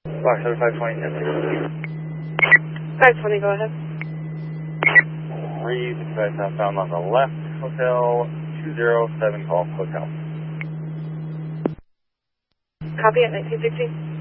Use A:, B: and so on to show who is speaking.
A: Box 520,
B: 520, go ahead.
A: 365 southbound on the left, Hotel 207 Golf Hotel.
B: Copy at 1916.